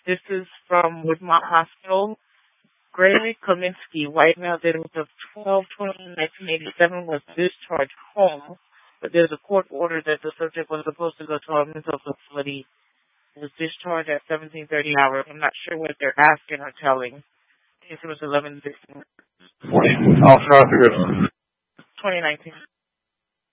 This is from Woodmont Hospital. Gregory Kaminsky, white male, dated of 12/20/1987, was discharged home, but there's a court order that the subject was supposed to go to a mental facility. He was discharged at 17:30 hours. I'm not sure what they're asking or telling. I think it was 11:16. Officer Arthur Gibson. 2019.